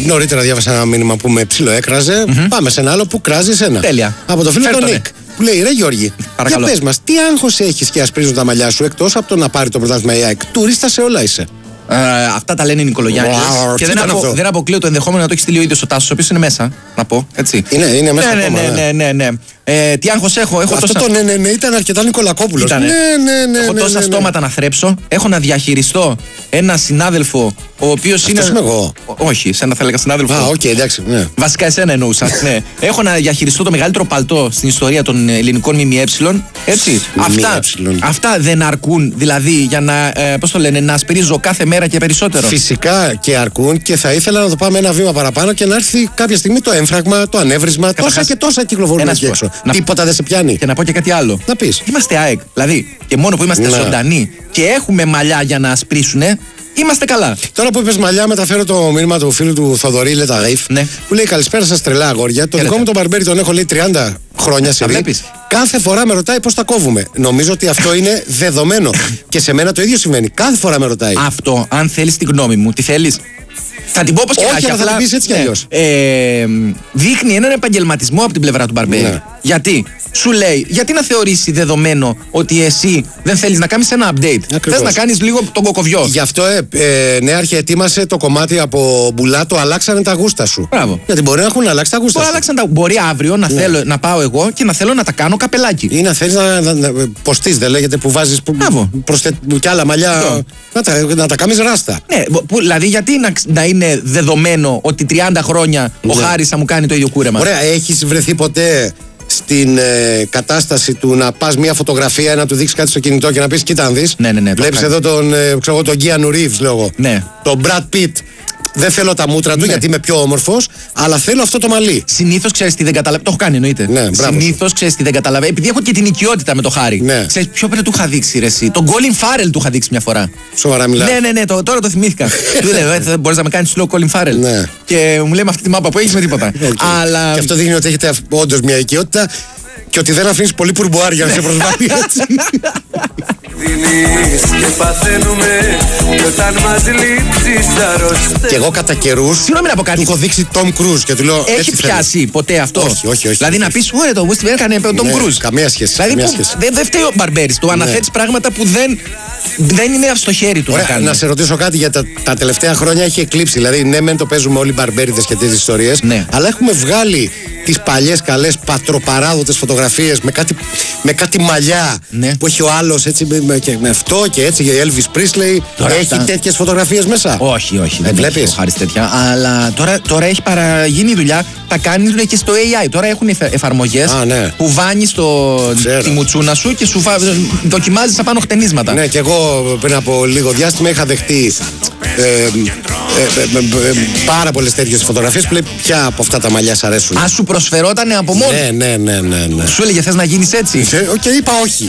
Νωρίτερα διάβασα ένα μήνυμα που με ψιλοέκραζε. Πάμε σε ένα άλλο που κράζει εσένα. Τέλεια. Από το φίλο τον Νίκ. Που λέει: Ρε Γιώργη, παρακαλώ. για πες μας, τι άγχος έχεις και ασπρίζουν τα μαλλιά σου εκτός από το να πάρει το πρωτάθλημα η ΑΕΚ? Τουρίστα σε όλα είσαι. Αυτά τα λένε οι Νικολογιάννης. Και δεν αποκλείω το ενδεχόμενο να το έχει στείλει ο ίδιος ο Τάσος, ο οποίος είναι μέσα. Να πω, έτσι. Είναι μέσα ακόμα. Ναι. Τι άγχος έχω. Αυτό τόσα... το ναι, ήταν αρκετά Νικολακόπουλος. Ναι. Έχω τόσα στόματα να θρέψω. Έχω να διαχειριστώ ένα συνάδελφο ο οποίος είναι. Είμαι εγώ. Όχι, σένα θα έλεγα συνάδελφο. Οκ, εντάξει. Ναι. Βασικά εσένα εννοούσα. Ναι. Έχω να διαχειριστώ το μεγαλύτερο παλτό στην ιστορία των ελληνικών ΜΜΕ. Έτσι. Αυτά δεν αρκούν δηλαδή για να, πώς το λένε, να ασπρίζω κάθε μέρα και περισσότερο. Φυσικά και αρκούν και θα ήθελα να το πάμε ένα βήμα παραπάνω και να έρθει κάποια στιγμή το έμφραγμα, το ανέβρισμα. Τόσα και τόσα κυκλοφορούν εκεί έξω. Τίποτα δεν σε πιάνει. Και να πω και κάτι άλλο. Να πεις. Είμαστε ΑΕΚ. Δηλαδή, και μόνο που είμαστε ζωντανοί και έχουμε μαλλιά για να ασπρίσουνε, είμαστε καλά. Τώρα που είπες μαλλιά, μεταφέρω το μήνυμα του φίλου του Θοδωρή Λεταγήφ. Ναι. Που λέει: Καλησπέρα σας, τρελά αγόρια. Το δικό μου τον μπαρμπέρι τον έχω λέει 30 χρόνια σε ρί. Κάθε φορά με ρωτάει πώς τα κόβουμε. Νομίζω ότι αυτό είναι δεδομένο. Και σε μένα το ίδιο συμβαίνει. Κάθε φορά με ρωτάει. Αυτό, αν θέλεις τη γνώμη μου, τι θέλεις? Θα την πω όπως και να έχει. Όχι, θα την πεις έτσι κι αλλιώς. Δείχνει έναν επαγγελματισμό από την πλευρά του μπαρμπέρι. Ναι. Γιατί σου λέει, γιατί να θεωρήσει δεδομένο ότι εσύ δεν θέλεις να κάνεις ένα update? Θες να κάνεις λίγο τον κοκοβιό. Γι' αυτό, νέαρχε, ετοίμασε το κομμάτι από μπουλά, το αλλάξανε τα γούστα σου. Μπράβο. Γιατί μπορεί να έχουν αλλάξει τα γούστα σου. Μπορεί αύριο να πάω εγώ και να θέλω να τα κάνω καπελάκι. Ή να θέλεις να ποστείς, δεν λέγεται, που βάζεις κι άλλα μαλλιά. Να τα κάνεις ράστα. Ναι, δηλαδή γιατί να είναι δεδομένο ότι 30 χρόνια ο Χάρης θα μου κάνει το ίδιο κούρεμα? Ωραία, έχεις βρεθεί ποτέ στην κατάσταση του να πας μια φωτογραφία, να του δείξεις κάτι στο κινητό και να πεις: Κοίτα, αν δεις. Ναι, βλέπεις εδώ τον Keanu Reeves, λέγω. Ναι. Τον Brad Pitt. Δεν θέλω τα μούτρα του γιατί είμαι πιο όμορφος, αλλά θέλω αυτό το μαλλί. Συνήθως ξέρεις τι δεν καταλαβαίνει. Το έχω κάνει, εννοείται. Ναι, συνήθως ξέρεις τι δεν καταλαβαίνει. Επειδή έχω και την οικειότητα με το Χάρη. Ναι. Ξέρεις ποιο πρέπει του είχα δείξει, ρε εσύ? Τον Colin Farrell του είχα δείξει μια φορά. Σοβαρά μιλάς? Ναι, τώρα το θυμήθηκα. Του λέει: Δεν μπορείς να με κάνεις slow Colin Farrell? Ναι. Και μου λέει: με αυτή τη μάπα που έχεις με τίποτα. Αλλά... Και αυτό δείχνει ότι έχετε όντως μια οικειότητα και ότι δεν αφήνεις πολύ πουρμπουάρ για να σε προσβάλλει έτσι. Και εγώ κατά καιρούς συγγνώμη να πω κάτι. του έχω δείξει Tom Cruise και του λέω: Έχει πιάσει ποτέ αυτό? Όχι. Δηλαδή να πεις: Ωραία, το West έκανε Tom Cruise. Καμία σχέση. Δηλαδή δεν φταίει ο Μπαρμπέρης. Του αναθέτεις πράγματα που δεν είναι στο χέρι του. Ωραία, να σε ρωτήσω κάτι, για τα τελευταία χρόνια έχει εκλείψει. Δηλαδή, ναι, μεν το παίζουμε όλοι μπαρμπέριδες και τέτοιες ιστορίες, αλλά έχουμε βγάλει τις παλιές καλές πατροπαράδοτες φωτογραφίες με κάτι μαλιά που έχει ο άλλος έτσι με αυτό και έτσι για Elvis Presley. Έχει τέτοιες φωτογραφίες μέσα? Όχι, δεν βλέπεις. Έχει χάρη τέτοια. Αλλά τώρα έχει παραγίνει η δουλειά. Τα κάνουν και στο AI. Τώρα έχουν εφαρμογές που βάνεις τη μουτσούνα σου και σου δοκιμάζεις απάνω χτενίσματα. Ναι, και εγώ πριν από λίγο διάστημα είχα δεχτεί πάρα πολλές τέτοιες φωτογραφίες που λέει: ποια από αυτά τα μαλλιά σ' αρέσουν? Α, σου προσφερότανε από μόνο? Ναι. Σου έλεγε: θες να γίνεις έτσι? Και είπα όχι.